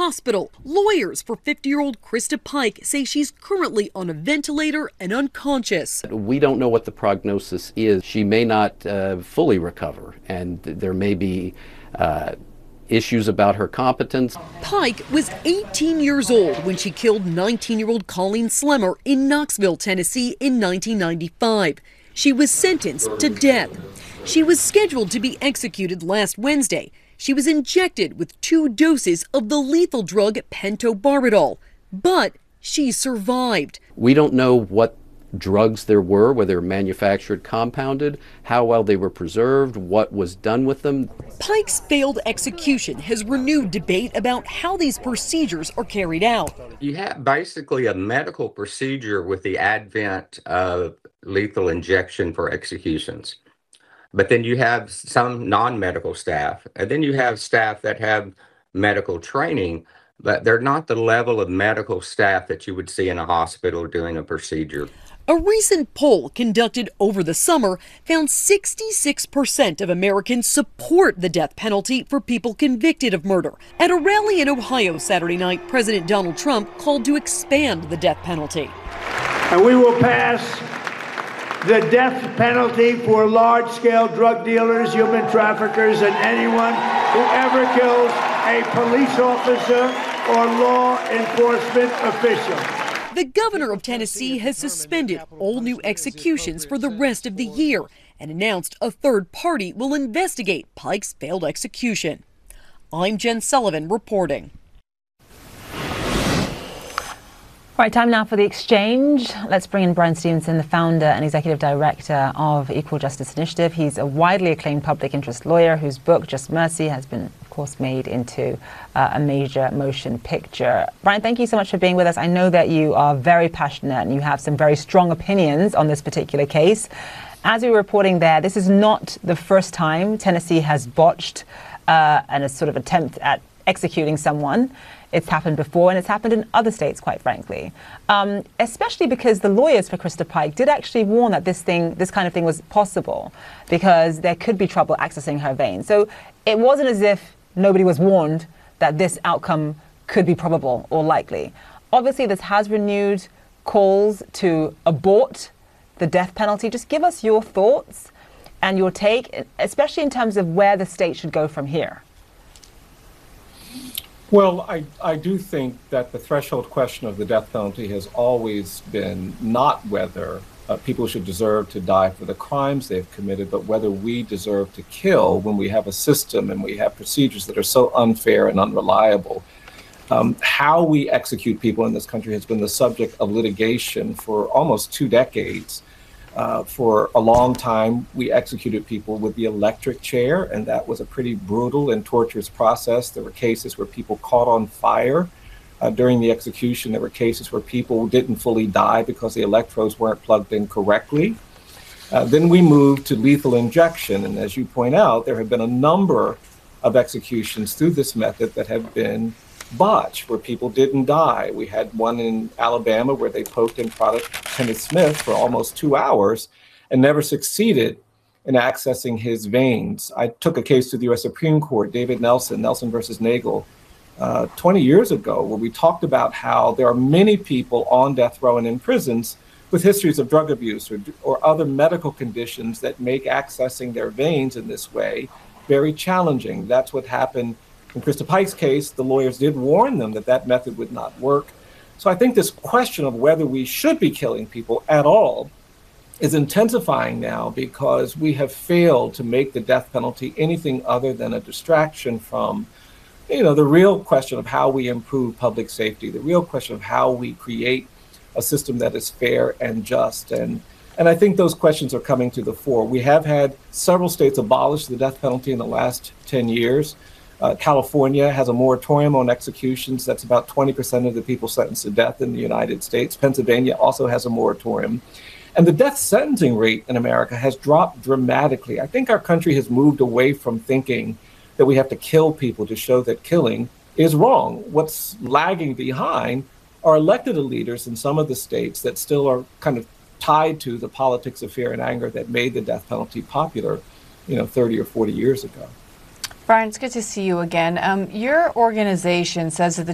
hospital. Lawyers for 50-year-old Krista Pike say she's currently on a ventilator and unconscious. We don't know what the prognosis is. She may not fully recover, and there may be issues about her competence. Pike was 18 years old when she killed 19-year-old Colleen Slemmer in Knoxville, Tennessee in 1995. She was sentenced to death. She was scheduled to be executed last Wednesday. She was injected with 2 doses of the lethal drug pentobarbital, but she survived. We don't know what drugs there were, whether they were manufactured, compounded, how well they were preserved, what was done with them. Pike's failed execution has renewed debate about how these procedures are carried out. You have basically a medical procedure with the advent of lethal injection for executions. But then you have some non-medical staff, and then you have staff that have medical training, but they're not the level of medical staff that you would see in a hospital doing a procedure. A recent poll conducted over the summer found 66% of Americans support the death penalty for people convicted of murder. At a rally in Ohio Saturday night, President Donald Trump called to expand the death penalty. And we will pass the death penalty for large-scale drug dealers, human traffickers, and anyone who ever kills a police officer or law enforcement official. The governor of Tennessee has suspended all new executions for the rest of the year and announced a third party will investigate Pike's failed execution. I'm Jen Sullivan reporting. All right, time now for The Exchange. Let's bring in Bryan Stevenson, the founder and executive director of Equal Justice Initiative. He's a widely acclaimed public interest lawyer whose book, Just Mercy, has been, of course, made into a major motion picture. Bryan, thank you so much for being with us. I know that you are very passionate and you have some very strong opinions on this particular case. As we were reporting there, this is not the first time Tennessee has botched a sort of attempt at executing someone. It's happened before, and it's happened in other states, quite frankly, especially because the lawyers for Krista Pike did actually warn that this kind of thing was possible because there could be trouble accessing her veins. So it wasn't as if nobody was warned that this outcome could be probable or likely. Obviously, this has renewed calls to abort the death penalty. Just give us your thoughts and your take, especially in terms of where the state should go from here. Well, I do think that the threshold question of the death penalty has always been not whether people should deserve to die for the crimes they've committed, but whether we deserve to kill when we have a system and we have procedures that are so unfair and unreliable. How we execute people in this country has been the subject of litigation for almost 2 decades. For a long time, we executed people with the electric chair, and that was a pretty brutal and torturous process. There were cases where people caught on fire during the execution. There were cases where people didn't fully die because the electrodes weren't plugged in correctly. Then we moved to lethal injection, and as you point out, there have been a number of executions through this method that have been botched, where people didn't die. We had one in Alabama where they poked and prodded Kenneth Smith for almost 2 hours and never succeeded in accessing his veins. I took a case to the U.S. Supreme Court, David Nelson versus Nagel, 20 years ago, where we talked about how there are many people on death row and in prisons with histories of drug abuse or other medical conditions that make accessing their veins in this way very challenging. That's what happened in Krista Pike's case. The lawyers did warn them that that method would not work. So I think this question of whether we should be killing people at all is intensifying now because we have failed to make the death penalty anything other than a distraction from, the real question of how we improve public safety, the real question of how we create a system that is fair and just. And I think those questions are coming to the fore. We have had several states abolish the death penalty in the last 10 years. California has a moratorium on executions. That's about 20% of the people sentenced to death in the United States. Pennsylvania also has a moratorium. And the death sentencing rate in America has dropped dramatically. I think our country has moved away from thinking that we have to kill people to show that killing is wrong. What's lagging behind are elected leaders in some of the states that still are kind of tied to the politics of fear and anger that made the death penalty popular, 30 or 40 years ago. Bryan, it's good to see you again. Your organization says that the